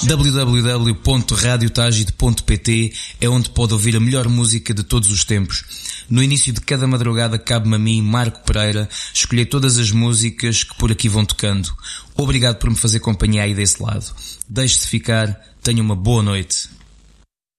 www.radiotagide.pt é onde pode ouvir a melhor música de todos os tempos. No início de cada madrugada cabe-me a mim, Marco Pereira, escolher todas as músicas que por aqui vão tocando. Obrigado por me fazer companhia aí desse lado. Deixe-se ficar, tenha uma boa noite.